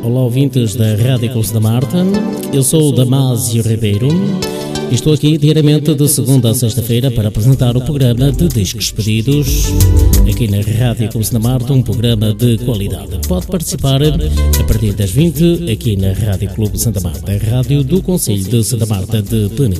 olá ouvintes da Rádio Clube da Marta. Eu sou o Damásio Ribeiro e estou aqui diariamente de segunda a sexta-feira para apresentar o programa de discos pedidos aqui na Rádio Clube da Marta, um programa de qualidade. Pode participar a partir das 20 aqui na Rádio Clube Santa Marta, a rádio do Concelho de Santa Marta de Penedo.